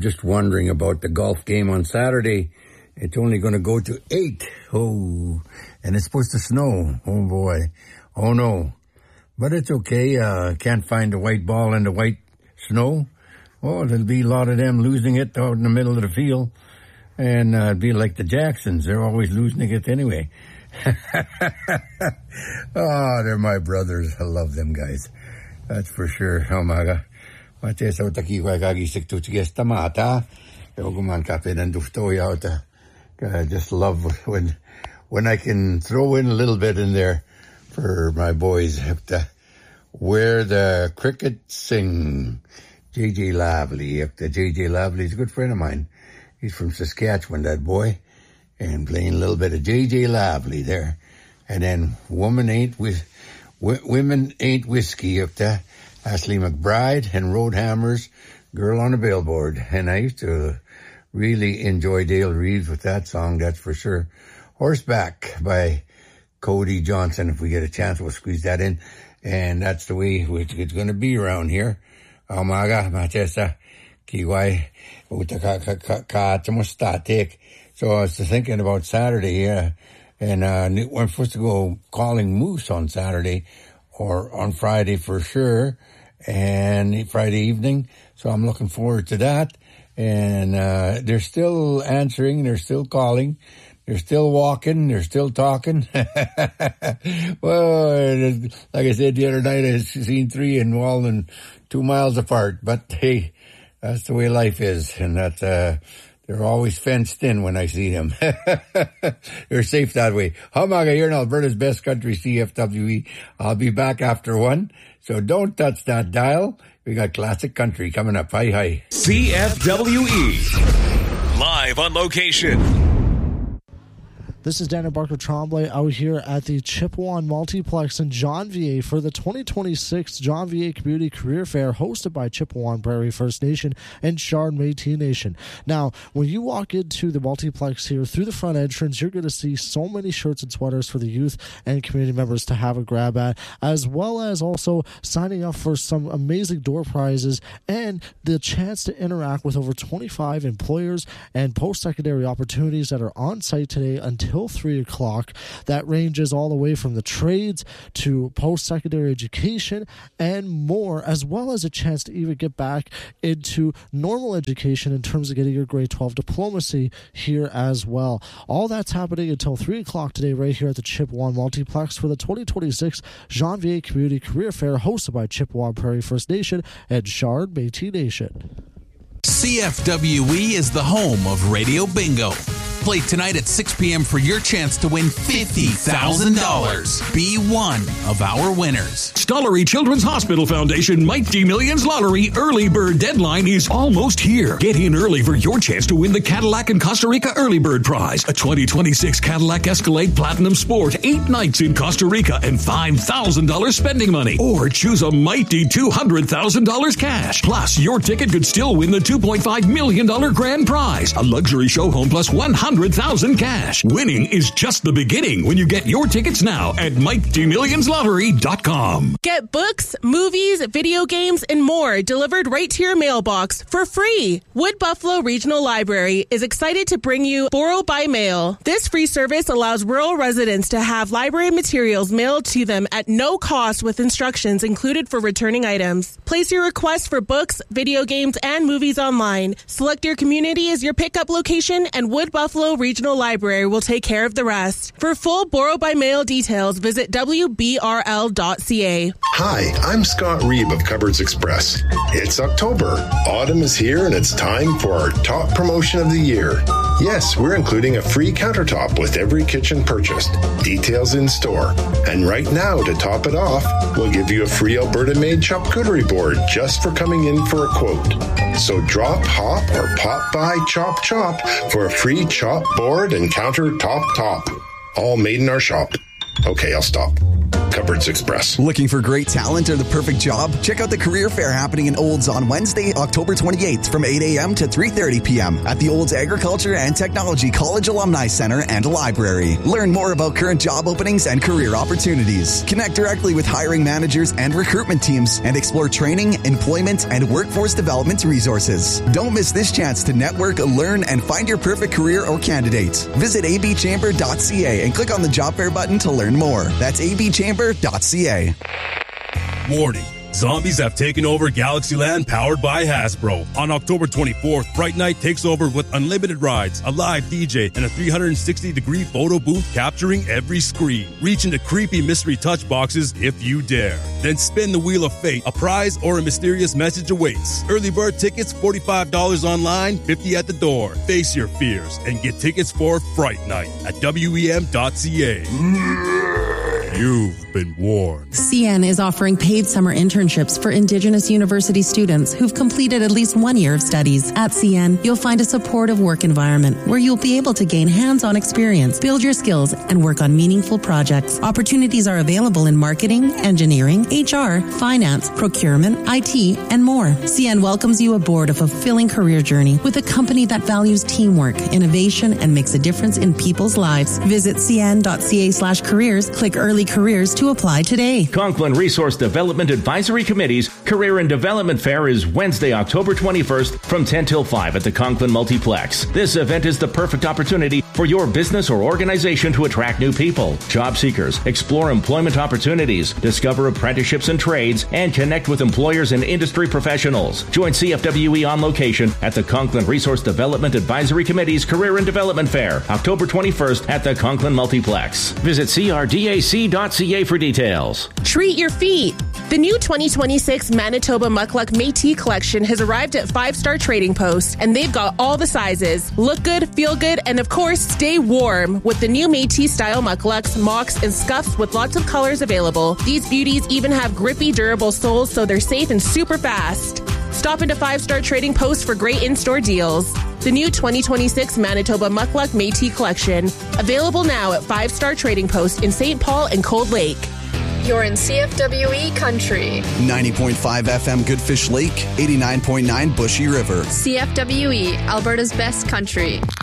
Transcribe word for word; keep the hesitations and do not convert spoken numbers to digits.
just wondering about the golf game on Saturday. It's only going to go to eight. Oh, and it's supposed to snow. Oh, boy. Oh, no. But it's okay. Uh, can't find the white ball in the white snow. Oh, there'll be a lot of them losing it out in the middle of the field. And uh, it'd be like the Jacksons. They're always losing it anyway. Oh, they're my brothers. I love them guys. That's for sure. Oh, my God. Mate sa utaki ko kagisik to chigesta mata. Yo guman kape and dufto yauta. I just love when when I can throw in a little bit in there for my boys. Where the crickets sing. J J Lively. J J Lively is a good friend of mine. He's from Saskatchewan, that boy. And playing a little bit of J J Lively there. And then Woman Ain't with Women Ain't Whiskey up there. Ashley McBride and Roadhammer's Girl on a Billboard. And I used to really enjoy Dale Reeves with that song, that's for sure. Horseback by Cody Johnson. If we get a chance, we'll squeeze that in. And that's the way it's going to be around here. Umaga, Matesa, Kiwai, Utaka, So I was thinking about Saturday, yeah. And uh, we're supposed to go calling moose on Saturday or on Friday for sure. And Friday evening. So I'm looking forward to that. And uh, they're still answering. They're still calling. They're still walking. They're still talking. Well, like I said the other night, I seen three in Walden, two miles apart. But hey, that's the way life is. And that's, uh, they're always fenced in when I see them. They're safe that way. Humaga here in Alberta's best country, C F W E. I'll be back after one. So don't touch that dial. We got classic country coming up. Hi, hi. C F W E. Live on location. This is Daniel Barker Tremblay out here at the Chippewa Multiplex in Jean-Vier for the twenty twenty-six Jean-Vier Community Career Fair hosted by Chippewa Prairie First Nation and Chard Métis Nation. Now, when you walk into the multiplex here through the front entrance, you're going to see so many shirts and sweaters for the youth and community members to have a grab at, as well as also signing up for some amazing door prizes and the chance to interact with over twenty-five employers and post-secondary opportunities that are on site today until three o'clock. That ranges all the way from the trades to post-secondary education and more, as well as a chance to even get back into normal education in terms of getting your grade twelve diplomacy here as well. All that's happening until three o'clock today right here at the Chippewa Multiplex for the twenty twenty-six Jean-Vier Community Career Fair hosted by Chippewa Prairie First Nation and Chard Métis Nation. C F W E is the home of Radio Bingo. Play tonight at six p.m. for your chance to win fifty thousand dollars. Be one of our winners. Stollery Children's Hospital Foundation Mighty Millions Lottery early bird deadline is almost here. Get in early for your chance to win the Cadillac and Costa Rica early bird prize, a twenty twenty-six Cadillac Escalade Platinum Sport, eight nights in Costa Rica, and five thousand dollars spending money. Or choose a mighty two hundred thousand dollars cash. Plus, your ticket could still win the two point five million dollars grand prize, a luxury show home plus one hundred thousand dollars cash. Winning is just the beginning when you get your tickets now at mighty millions lottery dot com. Get books, movies, video games, and more delivered right to your mailbox for free. Wood Buffalo Regional Library is excited to bring you Borrow by Mail. This free service allows rural residents to have library materials mailed to them at no cost with instructions included for returning items. Place your request for books, video games, and movies online. Select your community as your pickup location, and Wood Buffalo Regional Library will take care of the rest. For full Borrow by Mail details, visit w b r l dot c a. Hi, I'm Scott Reeb of Cupboards Express. It's October. Autumn is here and it's time for our top promotion of the year. Yes, we're including a free countertop with every kitchen purchased. Details in store. And right now, to top it off, we'll give you a free Alberta-made charcuterie board just for coming in for a quote. So drop, hop, or pop by Chop Chop for a free chop board and countertop top. All made in our shop. Okay, I'll stop. Cupboards Express. Looking for great talent or the perfect job? Check out the career fair happening in Olds on Wednesday, October twenty-eighth from eight a.m. to three thirty p.m. at the Olds Agriculture and Technology College Alumni Center and Library. Learn more about current job openings and career opportunities. Connect directly with hiring managers and recruitment teams and explore training, employment, and workforce development resources. Don't miss this chance to network, learn, and find your perfect career or candidate. Visit a b chamber dot c a and click on the job fair button to learn more. That's a b chamber dot c a. Warning. Zombies have taken over Galaxyland powered by Hasbro. On October twenty-fourth, Fright Night takes over with unlimited rides, a live D J, and a three hundred sixty degree photo booth capturing every screen. Reach into creepy mystery touch boxes if you dare. Then spin the Wheel of Fate. A prize or a mysterious message awaits. Early bird tickets forty-five dollars online, fifty dollars at the door. Face your fears and get tickets for Fright Night at W E M dot c a. You've been warned. C N is offering paid summer internships for Indigenous university students who've completed at least one year of studies. At C N, you'll find a supportive work environment where you'll be able to gain hands-on experience, build your skills, and work on meaningful projects. Opportunities are available in marketing, engineering, H R, finance, procurement, I T, and more. C N welcomes you aboard a fulfilling career journey with a company that values teamwork, innovation, and makes a difference in people's lives. Visit c n dot c a slash careers, click early careers to apply today. Conklin Resource Development Advisory Committee's Career and Development Fair is Wednesday, October twenty-first from ten till five at the Conklin Multiplex. This event is the perfect opportunity for your business or organization to attract new people, job seekers, explore employment opportunities, discover apprenticeships and trades, and connect with employers and industry professionals. Join C F W E on location at the Conklin Resource Development Advisory Committee's Career and Development Fair, October twenty-first at the Conklin Multiplex. Visit c r d a c dot c a for details. Treat your feet. The new twenty twenty-six Manitoba Mukluk Métis collection has arrived at Five Star Trading Post, and they've got all the sizes. Look good, feel good, and of course, stay warm with the new Métis style mukluks, mocks, and scuffs with lots of colors available. These beauties even have grippy, durable soles, so they're safe and super fast. Stop into Five Star Trading Post for great in-store deals. The new twenty twenty-six Manitoba Mukluk Métis collection, available now at Five Star Trading Post in Saint Paul and Cold Lake. You're in C F W E country. ninety point five F M Goodfish Lake, eighty-nine point nine Bushy River. C F W E, Alberta's best country.